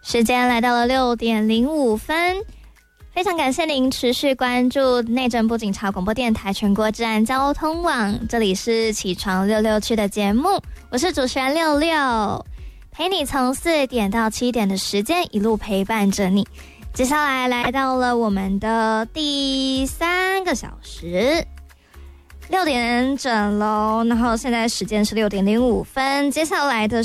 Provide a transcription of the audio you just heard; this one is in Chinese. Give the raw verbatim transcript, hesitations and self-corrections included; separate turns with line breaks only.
时间来到了六点零五分，非常感谢您持续关注内政部警察广播电台全国治安交通网，这里是起床六六区的节目，我是主持人六六，陪你从四点到七点的时间一路陪伴着你。接下来来到了我们的第三个小时，六点整喽，然后现在时间是六点零五分，接下来的